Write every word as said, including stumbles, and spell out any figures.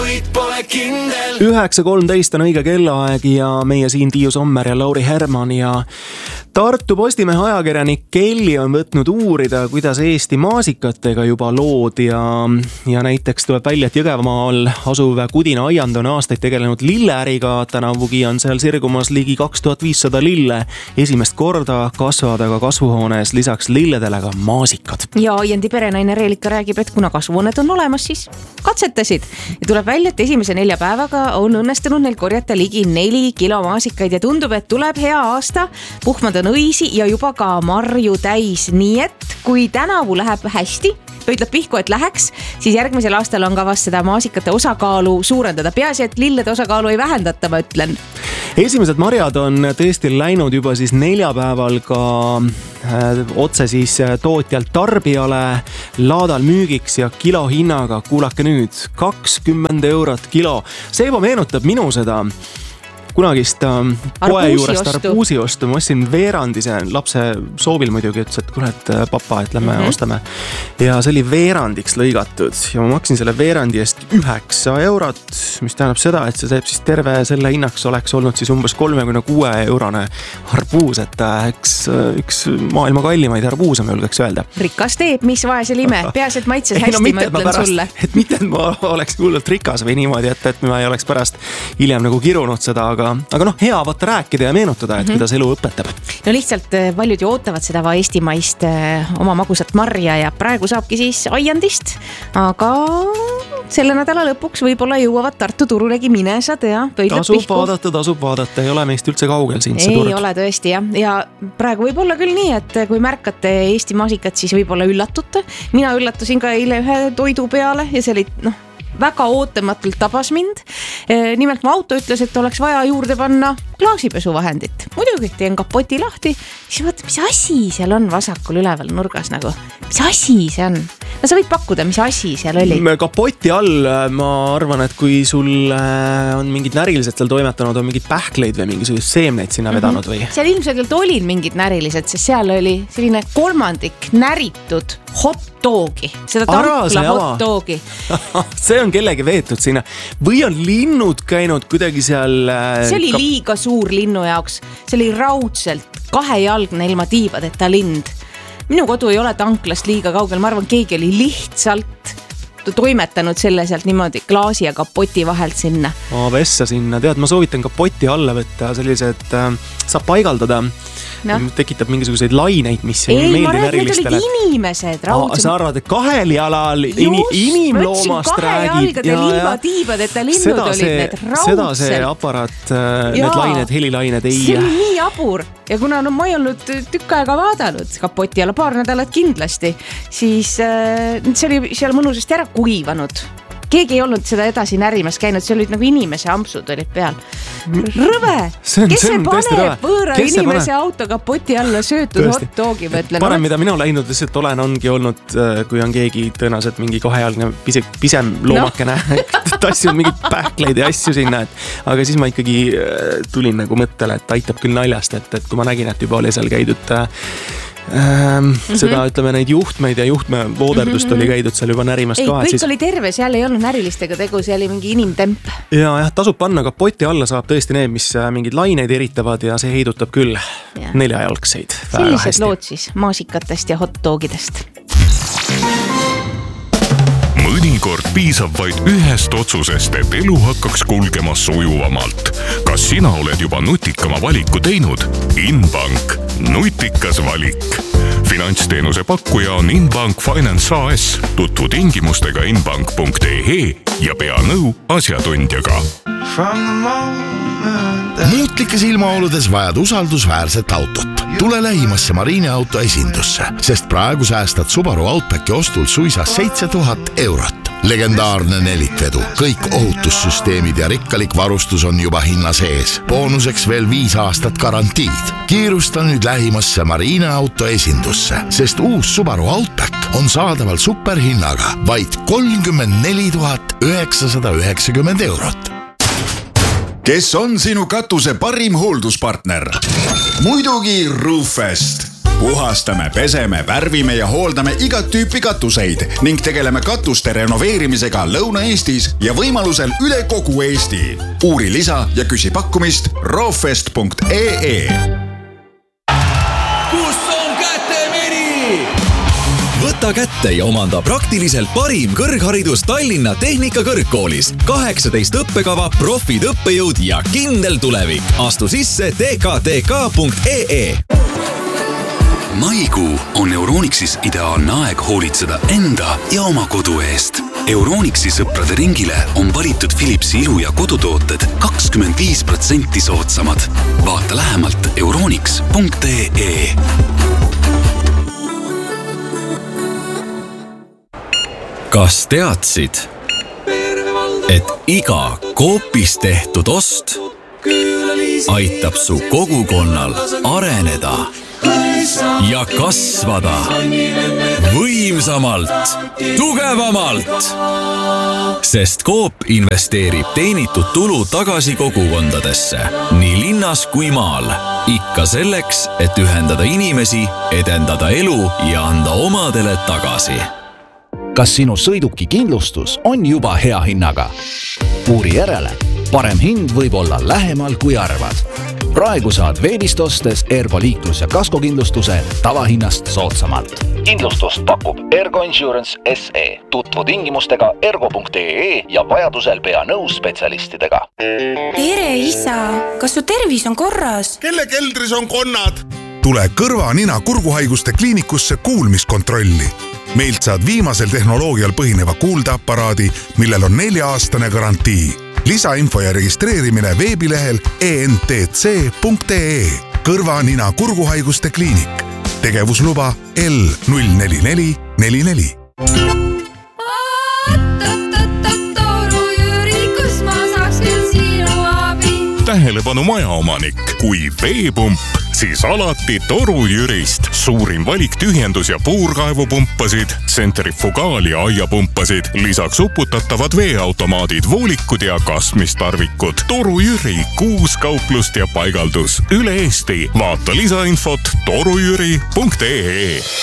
võit pole kindel. üheksa kolmteist on õige kellaaeg ja meie siin Tiiu Sommer ja Lauri Herman ja Tartu Postimehe ajakirjanik Kelly on võtnud uurida, kuidas Eesti maasikatega juba lood ja, ja näiteks tuleb välja, et Jõgevamaal asuv Kudina aiand on aastaid tegelenud lilleäriga. Tänavugi on seal sirgumas ligi kaks tuhat viissada lille. Esimest korda kasvavad aga kasvuhoones lisaks lilledele ka maasikad. Ja aiandi perenaine Reelika räägib, et kuna kasvuhooned on olemas, siis katsetasid. Ja tuleb välja, et esimese nelja päevaga on õnnestunud neil korjata ligi neli kilo maasikaid ja tundub, et tuleb hea aasta. Puhmad on õisi ja juba ka marju täis. Nii et kui tänavu läheb hästi, pöidlab pihku, et läheks, siis järgmisel aastal on kavas seda maasikate osakaalu suurendada. Peaasi, et lillede osakaalu ei vähendata, ma ütlen. Esimesed marjad on tõesti läinud juba siis neljapäeval ka äh, otse siis tootjalt tarbijale laadal müügiks ja kilo hinnaga, kuulake nüüd, kakskümmend eurot kilo. See juba meenutab minu seda kunagist poe juurest arbuusi ostu. Ma ostsin veerandi, see lapse soovil muidugi ütles, et kuule, et papa, et lähme mm-hmm. ostame. Ja see oli veerandiks lõigatud ja ma maksin selle veerandi eest üheksa eurot, mis tähendab seda, et see teeb siis terve selle hinnaks oleks olnud siis umbes kolmekümne kuue eurone arbuus, et üks, üks maailma kallimaid arbuuse, ma julgeks öelda. Rikas teeb, mis vaese lime. Peaasi, et maitses hästi, no, ma ütlen pärast, sulle. Et mitte, et ma oleks kuulnud rikas või niimoodi, et, et ma ei oleks pärast hiljem nagu kirunud seda, aga aga noh, hea vaata rääkida ja meenutada, et mm-hmm. kuidas elu õpetab. No lihtsalt paljud ju ootavad seda va eestimaist oma magusat marja ja praegu saabki siis aiandist, aga selle nädala lõpuks võib-olla jõuavad Tartu turulegi, mine sa tea, pöidlab tasub pihku. Vaadata, tasub vaadata, ei ole meist üldse kaugel siin see ei turg. Ei ole tõesti, jah. Ja praegu võib olla küll nii, et kui märkate Eesti maasikat, siis võib-olla üllatute. Mina üllatusin ka eile ühe toidu peale ja see oli, noh, väga ootamatult tabas mind. Nimelt mu auto ütles, et oleks vaja juurde panna klaasipesuvahendit. Muidugi teen kapoti lahti, siis vaata, mis asi seal on vasakul üleval nurgas nagu. Mis asi see on? No sa võid pakkuda, mis asi seal oli? Kapoti all ma arvan, et kui sul on mingid närilised seal toimetanud, on mingid pähkleid või mingisugused seemneid sinna mm-hmm. vedanud või? Seal ilmselt olid mingid närilised, sest seal oli selline kolmandik näritud hot dogi. Seda tankla hot dogi. See on kellegi veetud sinna. Või on linnud käinud kuidagi seal... See oli liiga suur linnu jaoks. See oli raudselt kahejalgne ilma tiibadeta lind. Minu kodu ei ole tanklast liiga kaugel. Ma arvan, keegi oli lihtsalt toimetanud selle sealt niimoodi klaasi ja kapoti vahelt sinna. Ma vessa sinna. Tead, ma soovitan kapoti alla võtta. Sellised äh, saab paigaldada. No. Tekitab mingisuguseid laineid, mis ei, ei meeldi närilistele. Ei, ma räägin, need olid inimesed. Raudselt. Sa arvad, et kahel jalal in, inimloomast räägib. Ja, ja. Tiibadeta linnud seda olid see, need raudselt. Seda see aparaat, need lained, helilained ei... See oli nii abur. Ja kuna no, ma ei olnud tükk aega vaadanud kapoti alla, paar nädalat kindlasti, siis äh, see oli seal mõnusasti ära kuivanud. Keegi ei olnud seda edasi närimas käinud, see olid nagu inimese ampsud olid peal. Rõve! See on, kes see see paneb võõra kes inimese pane? Auto kapoti alla söötud hot dogi? Parem, mida mina läinud lihtsalt olen, ongi olnud, kui on keegi tõenäoliselt mingi kahejalgne pise, pisem loomakene no. tassinud mingid pähkleid ja asju sinna. Et, aga siis ma ikkagi tulin nagu mõttele, et aitab küll naljast, et, et kui ma nägin, et juba oli seal käidud... Ähm, mm-hmm. seda ütleme neid juhtmeid ja juhtme vooderdust mm-hmm. oli käidud seal juba närimast ei, ka. Kõik siis... oli terve, seal ei olnud närilistega tegu, see oli mingi inimtemp. Ja, jah, tasub panna kapoti alla saab tõesti need, mis mingid laineid eritavad ja see heidutab küll ja. Neljajalgseid. Sellised lood siis maasikatest ja hot dogidest. Mõnikord piisab vaid ühest otsusest, et elu hakkaks kulgema sujuvamalt. Kas sina oled juba nutikama valiku teinud? Inbank. Nutikas valik. Finantsteenuse pakkuja on Inbank Finance A S. Tutvu tingimustega inbank punkt e e ja pea nõu asjatundjaga. Muutlikes ilmaoludes vajad usaldusväärset autot. Tule lähimasse Mariine auto esindusse, sest praegu säästad Subaru Outbacki ostul suisa seitse tuhat eurot. Legendaarne nelikvedu, kõik ohutussüsteemid ja rikkalik varustus on juba hinna sees. Boonuseks veel viis aastat garantiid. Kiirusta nüüd lähimasse Mariine auto esindusse, sest uus Subaru Outback on saadaval superhinnaga vaid kolmkümmend neli tuhat üheksasada üheksakümmend eurot. Kes on sinu katuse parim hoolduspartner? Muidugi Roofest. puhastame, peseme, värvime ja hooldame igat tüüpi katuseid ning tegeleme katuste renoveerimisega Lõuna-Eestis ja võimalusel üle kogu Eesti. Uuri lisa ja küsi pakkumist roofest punkt ee. Kus on kätemeri? Võta kätte ja omanda praktiliselt parim kõrgharidus Tallinna Tehnikakõrgkoolis. kaheksateist õppekava, profid õppejõud ja kindel tulevik. Astu sisse t k t k punkt ee. Maikuu on Euronixis ideaalne aeg hoolitseda enda ja oma kodu eest. Euronixi sõprade ringile on valitud Philipsi ilu- ja kodutooted kakskümmend viis protsenti soodsamad. Vaata lähemalt euronix punkt ee. Kas teadsid, et iga Coopis tehtud ost aitab su kogukonnal areneda ja kasvada võimsamalt, tugevamalt? Sest Coop investeerib teenitud tulu tagasi kogukondadesse, nii linnas kui maal. Ikka selleks, et ühendada inimesi, edendada elu ja anda omadele tagasi. Kas sinu sõiduki kindlustus on juba hea hinnaga? Uuri järele. Parem hind võib olla lähemal kui arvad. Praegu saad veebist ostes Ergo liiklus- ja kaskokindlustuse tavahinnast soodsamalt. Kindlustust pakub Ergo Insurance S E. Tutvu tingimustega ergo punkt ee ja vajadusel pea nõus spetsialistidega. Tere isa, kas su tervis on korras? Kelle keldris on konnad? Tule kõrva, nina, kurguhaiguste kliinikusse kuulmiskontrolli. Meilt saad viimasel tehnoloogial põhineva kuuldeaparaadi, millel on nelja-aastane garantii. Lisainfo ja registreerimine veebilehel e n t c punkt ee. Kõrva, nina, kurguhaiguste kliinik. Tegevusluba L null neli neli neli neli. Tähelepanu majaomanik, kui veepump, siis alati Toru Jürist. Suurim valik tühjendus- ja puurkaevupumpasid, centrifugaal- ja aiapumpasid, lisaks uputatavad veeautomaadid, voolikud ja kasmistarvikud. Toru Jüri, kuus kauplust ja paigaldus üle Eesti. Vaata lisainfot torujüri punkt ee.